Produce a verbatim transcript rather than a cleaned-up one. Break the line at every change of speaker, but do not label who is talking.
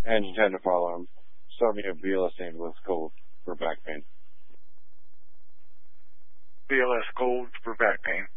Angiotensin follow him. Start me a B L S ambulance cold for back pain.
B L S cold for back pain.